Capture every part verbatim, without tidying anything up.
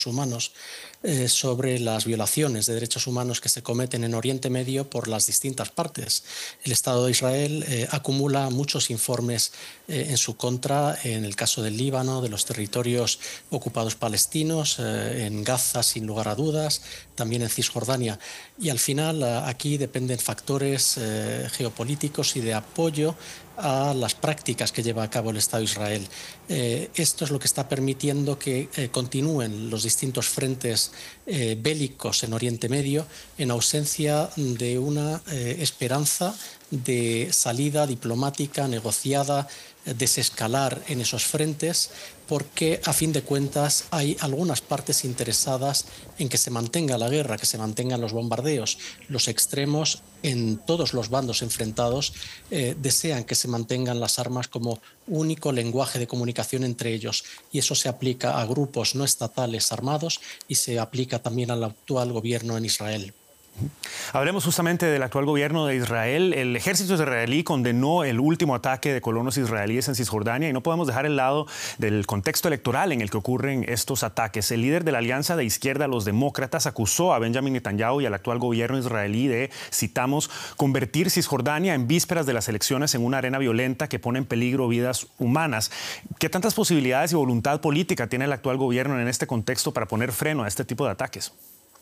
humanos eh, sobre las violaciones de derechos humanos que se cometen en Oriente Medio por las distintas partes. El Estado de Israel eh, acumula muchos informes eh, en su contra, en el caso del Líbano, de los territorios ocupados palestinos, eh, en Gaza sin lugar a dudas, también en Cisjordania. Y al final aquí dependen factores eh, geopolíticos y de apoyo a las prácticas que lleva a cabo el Estado de Israel. Eh, esto es lo que está permitiendo que eh, continúen los distintos frentes eh, bélicos en Oriente Medio en ausencia de una eh, esperanza de salida diplomática, negociada, desescalar en esos frentes, porque a fin de cuentas hay algunas partes interesadas en que se mantenga la guerra, que se mantengan los bombardeos. Los extremos en todos los bandos enfrentados eh, desean que se mantengan las armas como único lenguaje de comunicación entre ellos, y eso se aplica a grupos no estatales armados y se aplica también al actual gobierno en Israel. Hablemos justamente del actual gobierno de Israel. El ejército israelí condenó el último ataque de colonos israelíes en Cisjordania y no podemos dejar el lado del contexto electoral en el que ocurren estos ataques. El líder de la alianza de izquierda, los demócratas, acusó a Benjamin Netanyahu y al actual gobierno israelí de, citamos, convertir Cisjordania en vísperas de las elecciones en una arena violenta que pone en peligro vidas humanas. ¿Qué tantas posibilidades y voluntad política tiene el actual gobierno en este contexto para poner freno a este tipo de ataques?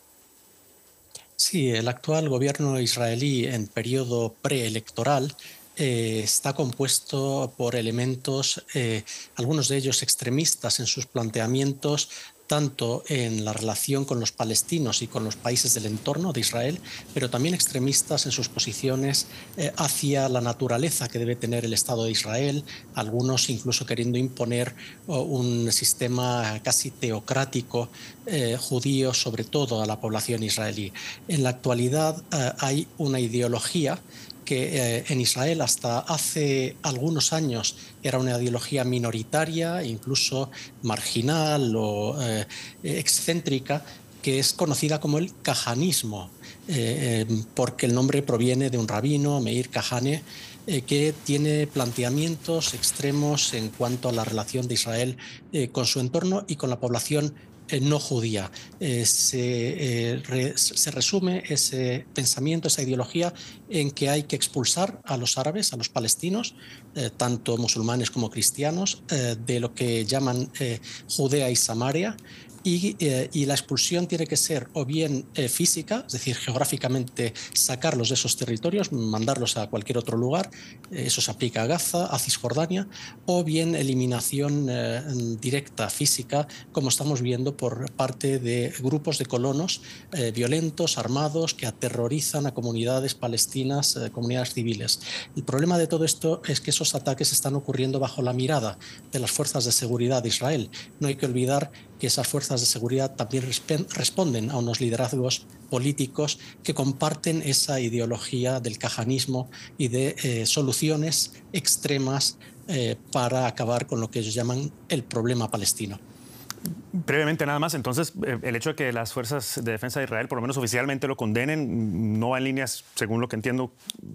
Sí, el actual gobierno israelí en periodo preelectoral eh, está compuesto por elementos, eh, algunos de ellos extremistas en sus planteamientos, tanto en la relación con los palestinos y con los países del entorno de Israel, pero también extremistas en sus posiciones eh, hacia la naturaleza que debe tener el Estado de Israel, algunos incluso queriendo imponer oh, un sistema casi teocrático eh, judío, sobre todo a la población israelí. En la actualidad eh, hay una ideología que eh, en Israel hasta hace algunos años era una ideología minoritaria, incluso marginal o eh, excéntrica, que es conocida como el kahanismo, eh, eh, porque el nombre proviene de un rabino, Meir Kahane, eh, que tiene planteamientos extremos en cuanto a la relación de Israel eh, con su entorno y con la población Eh, no judía. Eh, se, eh, re, se resume ese pensamiento, esa ideología, en que hay que expulsar a los árabes, a los palestinos, eh, tanto musulmanes como cristianos, eh, de lo que llaman eh, Judea y Samaria. Y, eh, y la expulsión tiene que ser o bien eh, física, es decir, geográficamente sacarlos de esos territorios, mandarlos a cualquier otro lugar, eh, eso se aplica a Gaza, a Cisjordania, o bien eliminación eh, directa, física, como estamos viendo por parte de grupos de colonos eh, violentos, armados, que aterrorizan a comunidades palestinas, eh, comunidades civiles. El problema de todo esto es que esos ataques están ocurriendo bajo la mirada de las fuerzas de seguridad de Israel. No hay que olvidar que esas fuerzas de seguridad también responden a unos liderazgos políticos que comparten esa ideología del kahanismo y de eh, soluciones extremas eh, para acabar con lo que ellos llaman el problema palestino. Brevemente nada más, entonces el hecho de que las fuerzas de defensa de Israel por lo menos oficialmente lo condenen no va en líneas, según lo que entiendo,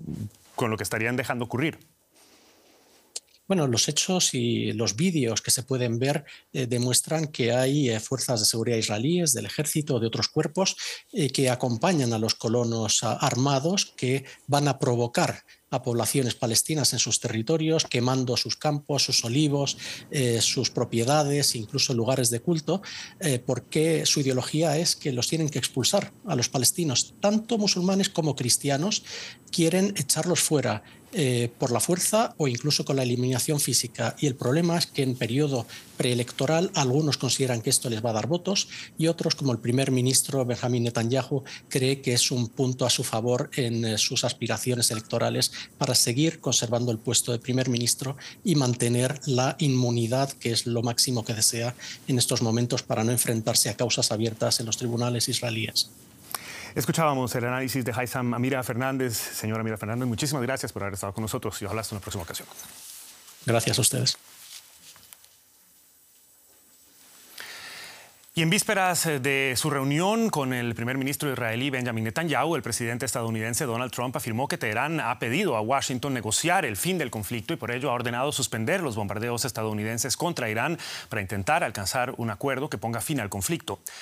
con lo que estarían dejando ocurrir. Bueno, los hechos y los vídeos que se pueden ver eh, demuestran que hay eh, fuerzas de seguridad israelíes, del ejército, de otros cuerpos, eh, que acompañan a los colonos a, armados que van a provocar a poblaciones palestinas en sus territorios, quemando sus campos, sus olivos, eh, sus propiedades, incluso lugares de culto, eh, porque su ideología es que los tienen que expulsar a los palestinos, tanto musulmanes como cristianos, quieren echarlos fuera eh, por la fuerza o incluso con la eliminación física. Y el problema es que en periodo preelectoral algunos consideran que esto les va a dar votos y otros, como el primer ministro Benjamin Netanyahu, cree que es un punto a su favor en eh, sus aspiraciones electorales para seguir conservando el puesto de primer ministro y mantener la inmunidad, que es lo máximo que desea en estos momentos para no enfrentarse a causas abiertas en los tribunales israelíes. Escuchábamos el análisis de Haitham Amira Fernández. Señora Amira Fernández, muchísimas gracias por haber estado con nosotros y ojalá hasta una próxima ocasión. Gracias a ustedes. Y en vísperas de su reunión con el primer ministro israelí Benjamin Netanyahu, el presidente estadounidense Donald Trump afirmó que Teherán ha pedido a Washington negociar el fin del conflicto y por ello ha ordenado suspender los bombardeos estadounidenses contra Irán para intentar alcanzar un acuerdo que ponga fin al conflicto.